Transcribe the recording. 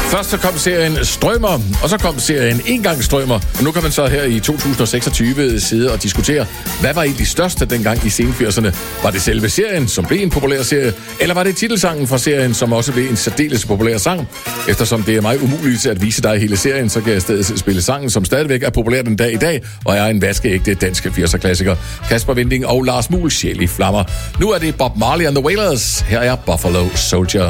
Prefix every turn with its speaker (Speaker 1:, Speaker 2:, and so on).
Speaker 1: Først så kom serien Strømer, og så kom serien En gang Strømer. Og nu kan man så her i 2026 sidde og diskutere, hvad var egentlig største dengang i sen 80'erne? Var det selve serien, som blev en populær serie, eller var det titelsangen fra serien, som også blev en særdeles populær sang? Eftersom det er meget umuligt at vise dig hele serien, så kan jeg i stedet spille sangen, som stadigvæk er populær den dag i dag, og er en vaskeægte danske 80'er-klassiker. Kasper Winding og Lars Muhl, Sjæl i flammer. Nu er det Bob Marley and the Wailers. Her er Buffalo Soldier.